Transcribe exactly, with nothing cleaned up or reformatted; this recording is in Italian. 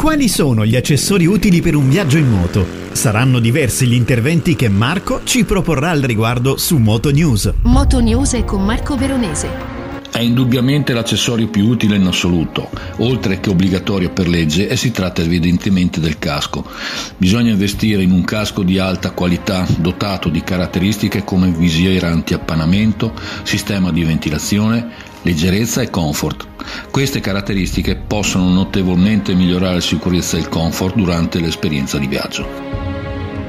Quali sono gli accessori utili per un viaggio in moto? Saranno diversi gli interventi che Marco ci proporrà al riguardo su Moto News. Moto News è con Marco Veronese. È indubbiamente l'accessorio più utile in assoluto, oltre che obbligatorio per legge, e si tratta evidentemente del casco. Bisogna investire in un casco di alta qualità, dotato di caratteristiche come visiera anti-appannamento, sistema di ventilazione, leggerezza e comfort. Queste caratteristiche possono notevolmente migliorare la sicurezza e il comfort durante l'esperienza di viaggio.